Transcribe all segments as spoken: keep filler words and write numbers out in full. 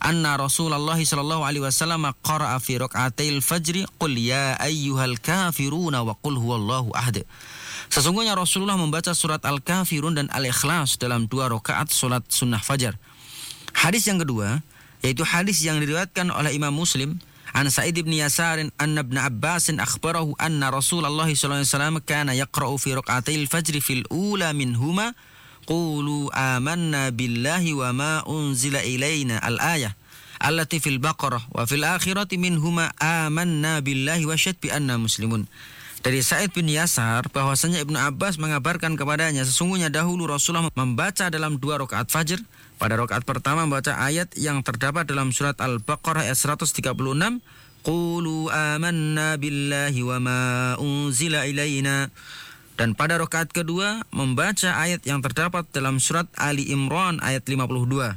anna Rasulullah sallallahu alaihi wasallam qara'a fi rak'atil fajri qul ya ayyuhal kafiruna wa qul huwallahu ahad. Sesungguhnya Rasulullah membaca surat Al-Kafirun dan Al-Ikhlas dalam dua rakaat salat sunnah fajar. Hadis yang kedua yaitu hadis yang diriwayatkan oleh Imam Muslim an Sa'id bin Yasar anna Ibn Abbas akhbarahu anna Rasulullah sallallahu alaihi wasallam kana yaqra'u fi rak'atil fajri fil ula minhuma qulu amanna billahi wa ma unzila ilaina al-ayah allati fil Baqarah wa fil akhirati minhuma amanna billahi wa syahid bi anna muslimun. Dari Sa'id bin Yasar bahwasanya Ibnu Abbas mengabarkan kepadanya sesungguhnya dahulu Rasulullah membaca dalam dua rakaat fajar. Pada rakaat pertama membaca ayat yang terdapat dalam surat Al-Baqarah ayat seratus tiga puluh enam, qulu amanna billahi wa ma unzila ilaina. Dan pada rakaat kedua membaca ayat yang terdapat dalam surat Ali Imran ayat lima puluh dua.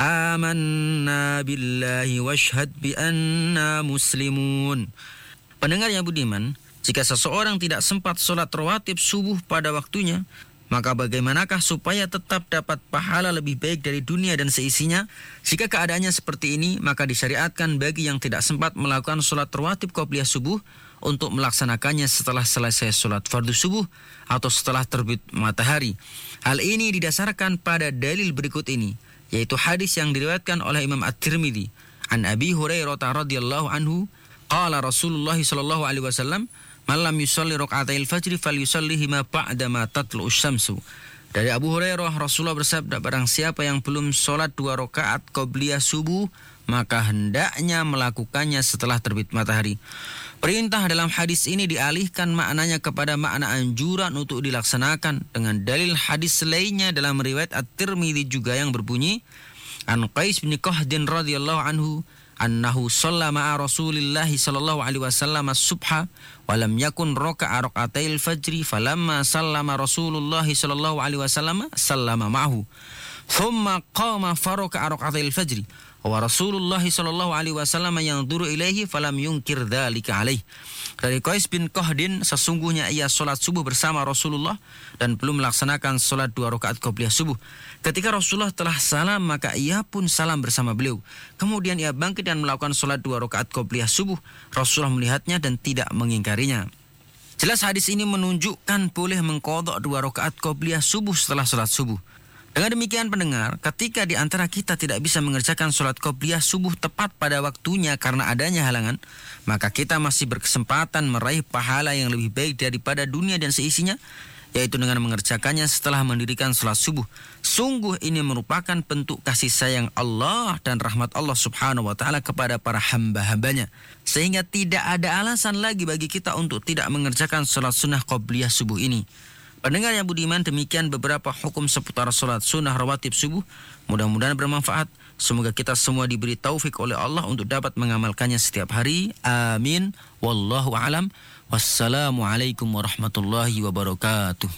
Amanna billahi washhad bi anna muslimun. Pendengar yang budiman, jika seseorang tidak sempat sholat rawatib subuh pada waktunya, maka bagaimanakah supaya tetap dapat pahala lebih baik dari dunia dan seisinya? Jika keadaannya seperti ini, maka disyariatkan bagi yang tidak sempat melakukan sholat rawatib qobliyah subuh untuk melaksanakannya setelah selesai sholat fardu subuh atau setelah terbit matahari. Hal ini didasarkan pada dalil berikut ini, yaitu hadis yang diriwayatkan oleh Imam At-Tirmidzi an Abi Hurairah radhiyallahu anhu, qala Rasulullah sallallahu alaihi wasallam, man lam yusalli rak'atail fajri falyusallihima ba'da ma tatlu'us syamsu. Dari Abu Hurairah, Rasulullah bersabda, barang siapa yang belum sholat dua rakaat qobliyah subuh, maka hendaknya melakukannya setelah terbit matahari. Perintah dalam hadis ini dialihkan maknanya kepada makna anjuran untuk dilaksanakan dengan dalil hadis lainnya dalam riwayat At-Tirmidzi juga yang berbunyi an Qais bin Qahdin radhiyallahu anhu annahu shalla ma'a Rasulillah sallallahu alaihi wasallam as-subha wa lam yakun raka'a rak'atail fajri falamma sallama Rasulullah sallallahu alaihi wasallam sallama ma'ahu thumma qama faraka'a rak'atail fajri wa Rasulullah sallallahu alaihi wasallam yanzuru ilaihi falam yunkir dzalika alaihi. Dari Qais bin Qahdin, sesungguhnya ia salat subuh bersama Rasulullah dan belum melaksanakan salat dua rakaat qobliyah subuh. Ketika Rasulullah telah salam, maka ia pun salam bersama beliau. Kemudian ia bangkit dan melakukan salat dua rakaat qobliyah subuh. Rasulullah melihatnya dan tidak mengingkarinya. Jelas hadis ini menunjukkan boleh mengqadha dua rakaat qobliyah subuh setelah salat subuh. Dengan demikian pendengar, ketika di antara kita tidak bisa mengerjakan sholat qobliyah subuh tepat pada waktunya karena adanya halangan, maka kita masih berkesempatan meraih pahala yang lebih baik daripada dunia dan seisinya, yaitu dengan mengerjakannya setelah mendirikan sholat subuh. Sungguh ini merupakan bentuk kasih sayang Allah dan rahmat Allah subhanahu wa ta'ala kepada para hamba-hambanya, sehingga tidak ada alasan lagi bagi kita untuk tidak mengerjakan sholat sunnah qobliyah subuh ini. Pendengar yang budiman, demikian beberapa hukum seputar sholat sunnah rawatib subuh. Mudah-mudahan bermanfaat. Semoga kita semua diberi taufik oleh Allah untuk dapat mengamalkannya setiap hari. Amin. Wallahu a'lam. Wassalamualaikum warahmatullahi wabarakatuh.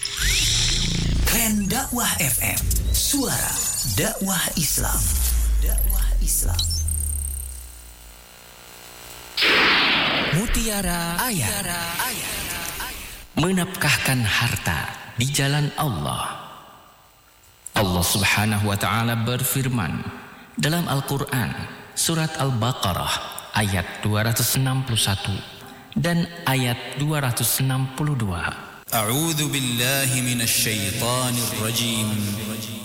Keren Dakwah F M, suara dakwah Islam. Dakwah Islam. Mutiara Ayat. Menafkahkan harta di jalan Allah. Allah Subhanahu wa taala berfirman dalam Al-Qur'an surat Al-Baqarah ayat dua ratus enam puluh satu dan ayat dua ratus enam puluh dua. A'udzu billahi minasy syaithanir rajim.